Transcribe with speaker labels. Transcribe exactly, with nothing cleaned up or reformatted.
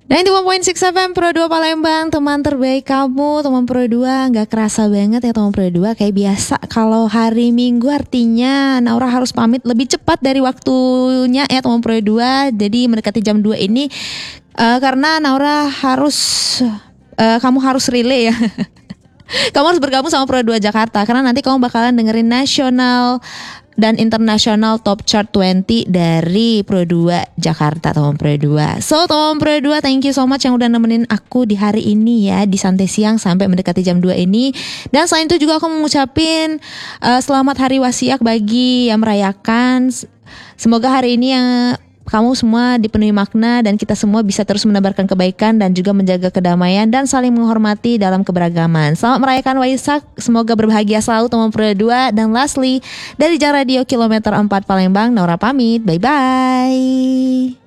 Speaker 1: sembilan puluh satu titik enam F M Pro dua Palembang, teman terbaik kamu, teman Pro dua. Gak kerasa banget ya teman Pro dua. Kayak biasa kalau hari Minggu artinya Naura harus pamit lebih cepat dari waktunya ya teman Pro dua. Jadi mendekati jam dua ini uh, karena Naura harus uh, kamu harus relay ya. Kamu harus bergabung sama Pro dua Jakarta karena nanti kamu bakalan dengerin nasional dan internasional top chart dua puluh dari Pro dua Jakarta, teman Pro dua. So teman Pro dua, thank you so much yang udah nemenin aku di hari ini ya, di santai siang sampai mendekati jam dua ini. Dan selain itu juga aku mengucapin uh, selamat hari wasiak bagi yang merayakan. Semoga hari ini yang kamu semua dipenuhi makna dan kita semua bisa terus menebarkan kebaikan dan juga menjaga kedamaian dan saling menghormati dalam keberagaman. Selamat merayakan Waisak, semoga berbahagia selalu teman Pro dua. Dan lastly, dari Jar Radio Kilometer empat Palembang, Naura pamit, bye-bye.